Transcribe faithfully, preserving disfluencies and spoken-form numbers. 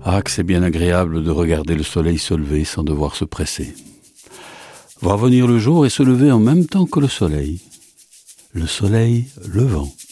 Ah, que c'est bien agréable de regarder le soleil se lever sans devoir se presser. Voir venir le jour et se lever en même temps que le soleil. Le soleil levant.